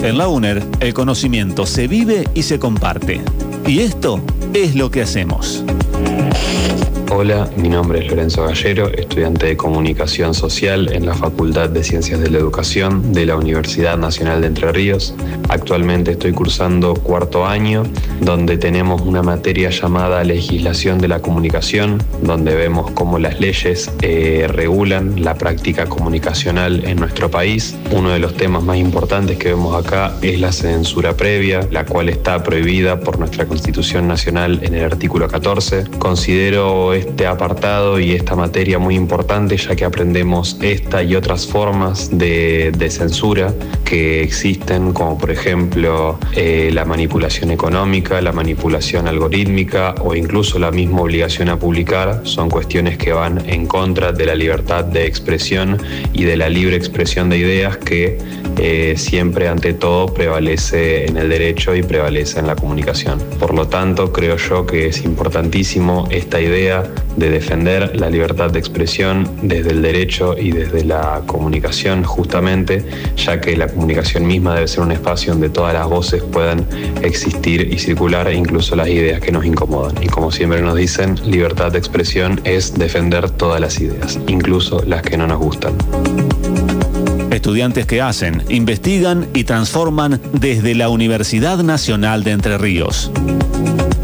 En la UNER, el conocimiento se vive y se comparte. Y esto es lo que hacemos. Hola, mi nombre es Lorenzo Gallero, estudiante de Comunicación Social en la Facultad de Ciencias de la Educación de la Universidad Nacional de Entre Ríos. Actualmente estoy cursando cuarto año, donde tenemos una materia llamada Legislación de la Comunicación, donde vemos cómo las leyes regulan la práctica comunicacional en nuestro país. Uno de los temas más importantes que vemos acá es la censura previa, la cual está prohibida por nuestra Constitución Nacional en el artículo 14. Considero este apartado y esta materia muy importante, ya que aprendemos esta y otras formas de censura que existen, como por ejemplo la manipulación económica, la manipulación algorítmica o incluso la misma obligación a publicar. Son cuestiones que van en contra de la libertad de expresión y de la libre expresión de ideas que siempre ante todo prevalece en el derecho y prevalece en la comunicación. Por lo tanto, creo yo que es importantísimo esta idea de defender la libertad de expresión desde el derecho y desde la comunicación, justamente, ya que la comunicación misma debe ser un espacio donde todas las voces puedan existir y circular, incluso las ideas que nos incomodan. Y como siempre nos dicen, libertad de expresión es defender todas las ideas, incluso las que no nos gustan. Estudiantes que hacen, investigan y transforman desde la Universidad Nacional de Entre Ríos.